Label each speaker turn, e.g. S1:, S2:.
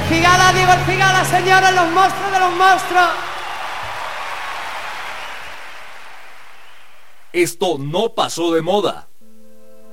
S1: Diego El Cigala, señores, los monstruos de los monstruos.
S2: Esto no pasó de moda.